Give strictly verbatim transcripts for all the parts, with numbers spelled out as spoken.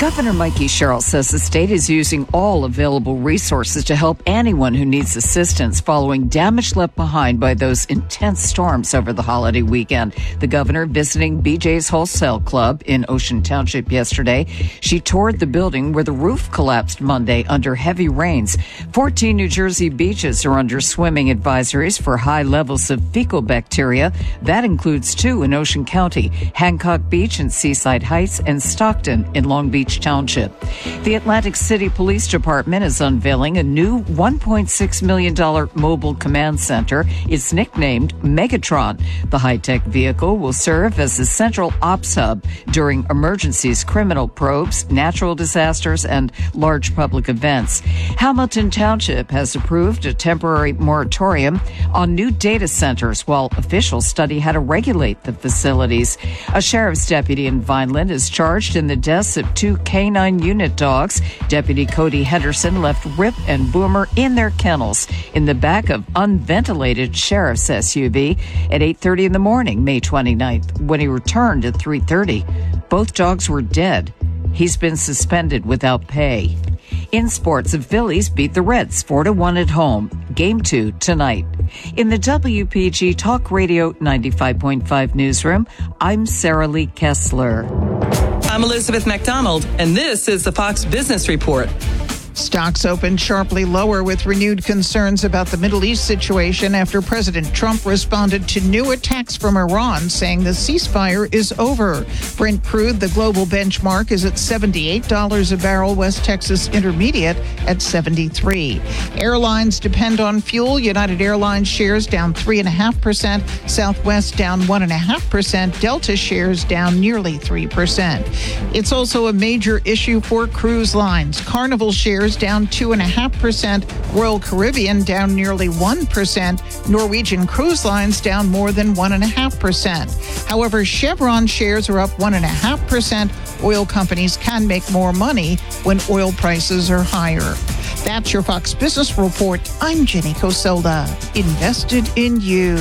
Governor Mikey Sherrill says the state is using all available resources to help anyone who needs assistance following damage left behind by those intense storms over the holiday weekend. The governor visiting B J's Wholesale Club in Ocean Township yesterday. She toured the building where the roof collapsed Monday under heavy rains. fourteen New Jersey beaches are under swimming advisories for high levels of fecal bacteria. That includes two in Ocean County, Hancock Beach in Seaside Heights and Stockton in Long Beach Township. The Atlantic City Police Department is unveiling a new one point six million dollars mobile command center. It's nicknamed Megatron. The high-tech vehicle will serve as the central ops hub during emergencies, criminal probes, natural disasters, and large public events. Hamilton Township has approved a temporary moratorium on new data centers while officials study how to regulate the facilities. A sheriff's deputy in Vineland is charged in the deaths of two canine unit dogs. Deputy Cody Henderson left Rip and Boomer in their kennels in the back of unventilated sheriff's S U V at eight thirty in the morning, May twenty-ninth. When he returned at three thirty, both dogs were dead. He's been suspended without pay. In sports, the Phillies beat the Reds four to one at home. Game two tonight. In the W P G Talk Radio ninety-five point five newsroom, I'm Sarah Lee Kessler. I'm Elizabeth McDonald, and this is the Fox Business Report. Stocks opened sharply lower with renewed concerns about the Middle East situation after President Trump responded to new attacks from Iran, saying the ceasefire is over. Brent crude, the global benchmark, is at seventy-eight dollars a barrel. West Texas Intermediate at seventy-three dollars. Airlines depend on fuel. United Airlines shares down three point five percent. Southwest down one point five percent. Delta shares down nearly three percent. It's also a major issue for cruise lines. Carnival shares down two point five percent, Royal Caribbean down nearly one percent, Norwegian Cruise Lines down more than one point five percent. However, Chevron shares are up one point five percent. Oil companies can make more money when oil prices are higher. That's your Fox Business Report. I'm Jenny Coselda. Invested in you.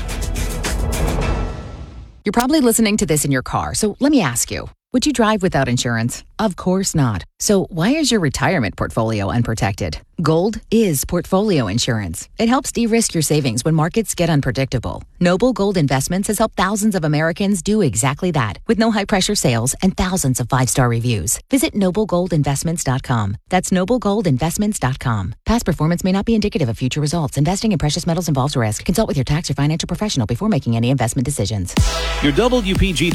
You're probably listening to this in your car, so let me ask you. Would you drive without insurance? Of course not. So why is your retirement portfolio unprotected? Gold is portfolio insurance. It helps de-risk your savings when markets get unpredictable. Noble Gold Investments has helped thousands of Americans do exactly that with no high-pressure sales and thousands of five-star reviews. Visit noble gold investments dot com. That's noble gold investments dot com. Past performance may not be indicative of future results. Investing in precious metals involves risk. Consult with your tax or financial professional before making any investment decisions. Your W P G